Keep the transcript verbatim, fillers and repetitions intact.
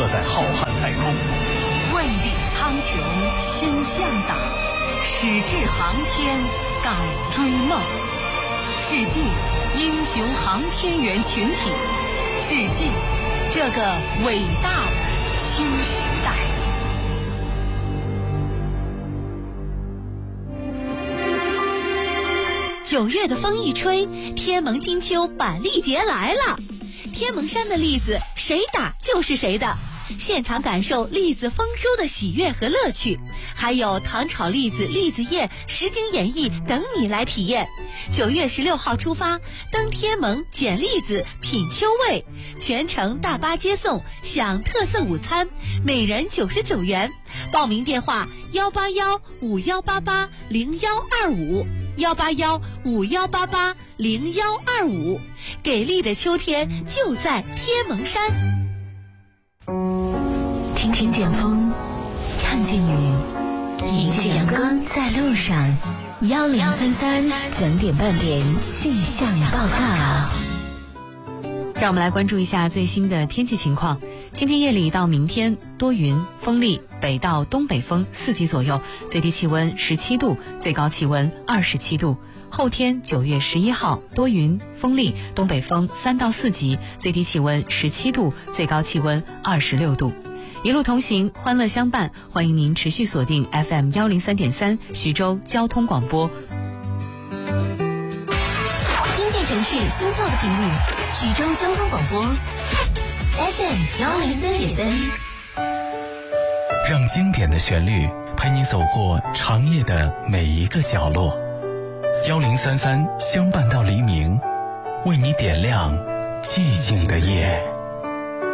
刻在浩瀚太空。 问鼎苍穹心向导，矢志航天敢追梦。致敬英雄航天员群体，致敬这个伟大的新时代。 九月的风一吹，天盟金秋板栗节来了。天盟山的栗子谁打就是谁的，现场感受栗子丰收的喜悦和乐趣，还有糖炒栗子、栗子宴、实景演绎等你来体验。九月十六号出发，登天盟捡栗子品秋味，全程大巴接送，享特色午餐，每人九十九元。报名电话幺八幺五幺八八零幺二五。幺八幺五幺八八零幺二五，给力的秋天就在天盟山。 听听见风，看见雨，迎着阳光在路上。幺零三三整点半点气象报告。 让我们来关注一下最新的天气情况。今天夜里到明天多云，风力北到东北风四级左右，最低气温十七度，最高气温二十七度。后天九月十一号多云，风力东北风三到四级，最低气温十七度，最高气温二十六度。一路同行，欢乐相伴，欢迎您持续锁定 F M 一零三点三徐州交通广播。 听见城市心跳的频率，徐州交通广播 F M 一零三点三。 让经典的旋律陪你走过长夜的每一个角落。一零三三相伴到黎明，为你点亮寂静的夜。